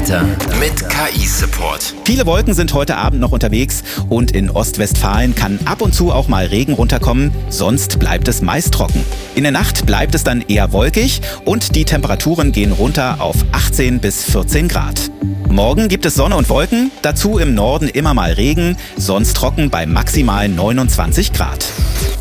Wetter mit KI-Support. Viele Wolken sind heute Abend noch unterwegs und in Ostwestfalen kann ab und zu auch mal Regen runterkommen, sonst bleibt es meist trocken. In der Nacht bleibt es dann eher wolkig und die Temperaturen gehen runter auf 18 bis 14 Grad. Morgen gibt es Sonne und Wolken, dazu im Norden immer mal Regen, sonst trocken bei maximal 29 Grad.